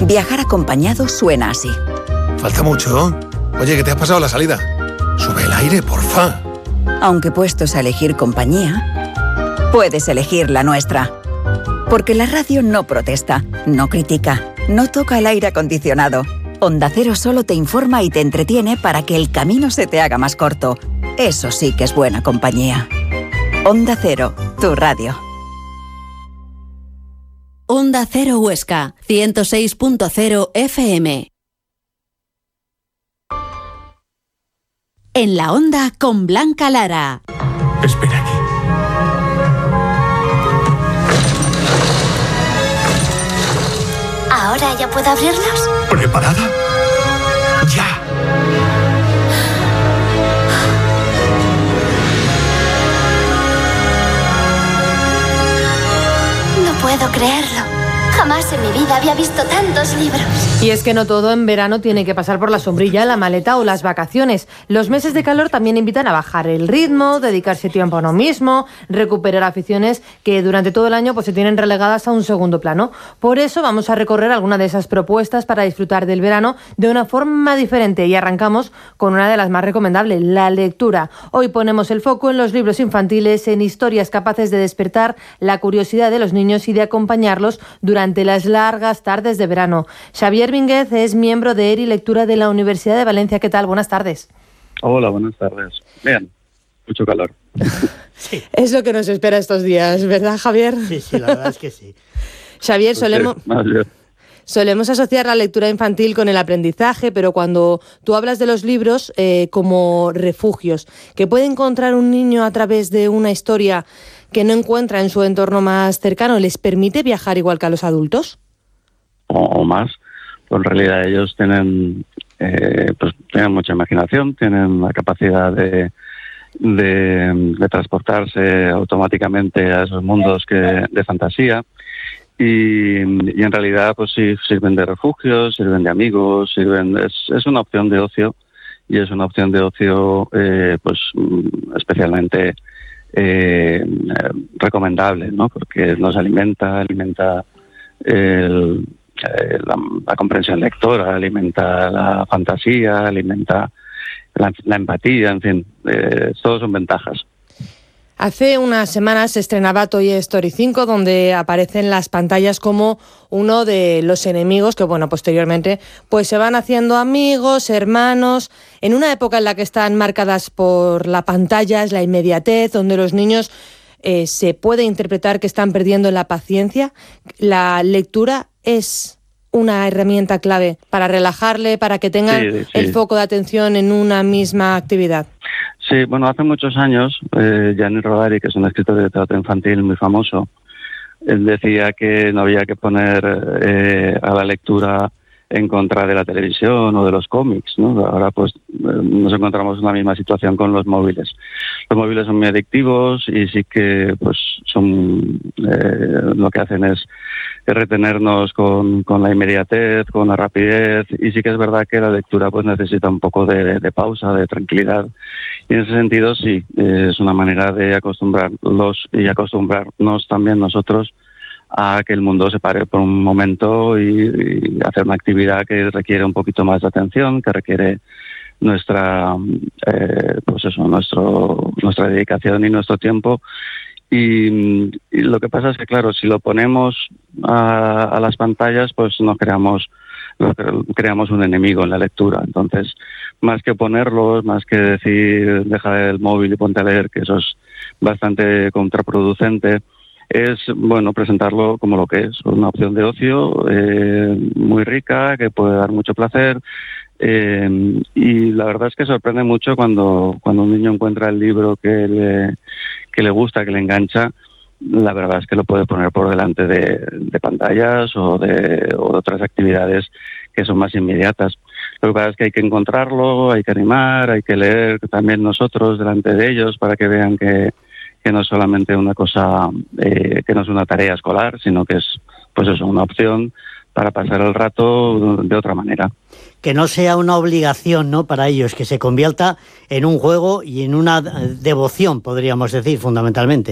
Viajar acompañado suena así. Falta mucho. Oye, ¿qué te has pasado la salida? Sube el aire, porfa. Aunque puestos a elegir compañía, puedes elegir la nuestra. Porque la radio no protesta, no critica, no toca el aire acondicionado. Onda Cero solo te informa y te entretiene para que el camino se te haga más corto. Eso sí que es buena compañía. Onda Cero, tu radio. Onda Cero Huesca, 106.0 FM. En la Onda con Blanca Lara. Espera aquí. ¿Ahora ya puedo abrirlos? ¿Preparada? ¡Ya! No puedo creerlo. Jamás en mi vida había visto tantos libros. Y es que no todo en verano tiene que pasar por la sombrilla, la maleta o las vacaciones. Los meses de calor también invitan a bajar el ritmo, dedicarse tiempo a uno mismo, recuperar aficiones que durante todo el año pues se tienen relegadas a un segundo plano. Por eso vamos a recorrer alguna de esas propuestas para disfrutar del verano de una forma diferente y arrancamos con una de las más recomendables, la lectura. Hoy ponemos el foco en los libros infantiles, en historias capaces de despertar la curiosidad de los niños y de acompañarlos durante las largas tardes de verano. Xavier Vínguez es miembro de ERI Lectura de la Universidad de Valencia. ¿Qué tal? Buenas tardes. Hola, buenas tardes. Bien, mucho calor. Sí. Es lo que nos espera estos días, ¿verdad, Javier? Sí, la verdad es que sí. Xavier, solemos asociar la lectura infantil con el aprendizaje, pero cuando tú hablas de los libros como refugios, que puede encontrar un niño a través de una historia que no encuentra en su entorno más cercano, ¿les permite viajar igual que a los adultos? O más. Pues en realidad ellos tienen mucha imaginación, tienen la capacidad de transportarse automáticamente a esos mundos de fantasía y en realidad pues sí sirven de refugio, sirven de amigos, es una opción de ocio y es una opción de ocio especialmente recomendable, ¿no? Porque nos alimenta la comprensión lectora, alimenta la fantasía, alimenta la empatía, en fin, todos son ventajas. Hace unas semanas se estrenaba Toy Story 5, donde aparecen las pantallas como uno de los enemigos que, posteriormente pues se van haciendo amigos, hermanos, en una época en la que están marcadas por la pantalla, es la inmediatez, donde los niños se puede interpretar que están perdiendo la paciencia. La lectura es una herramienta clave para relajarle, para que tengan el foco de atención en una misma actividad. Sí, hace muchos años, Gianni Rodari, que es un escritor de teatro infantil muy famoso, él decía que no había que poner a la lectura en contra de la televisión o de los cómics, ¿no? Ahora pues nos encontramos en la misma situación con los móviles. Los móviles son muy adictivos y sí que pues son lo que hacen es retenernos con la inmediatez, con la rapidez, y sí que es verdad que la lectura pues necesita un poco de pausa, de tranquilidad, y en ese sentido sí, es una manera de acostumbrarlos y acostumbrarnos también nosotros a que el mundo se pare por un momento y hacer una actividad que requiere un poquito más de atención, que requiere nuestra dedicación y nuestro tiempo. Y lo que pasa es que, claro, si lo ponemos a las pantallas, pues creamos un enemigo en la lectura. Entonces, más que ponerlos, más que decir deja el móvil y ponte a leer, que eso es bastante contraproducente, es presentarlo como lo que es, una opción de ocio muy rica, que puede dar mucho placer, y la verdad es que sorprende mucho cuando un niño encuentra el libro que le gusta, que le engancha. La verdad es que lo puede poner por delante de pantallas o de otras actividades que son más inmediatas. Lo que pasa es que hay que encontrarlo, hay que animar, hay que leer también nosotros delante de ellos para que vean que no es solamente una cosa, que no es una tarea escolar, sino que es una opción para pasar el rato de otra manera. Que no sea una obligación, ¿no?, para ellos, que se convierta en un juego y en una devoción, podríamos decir, fundamentalmente.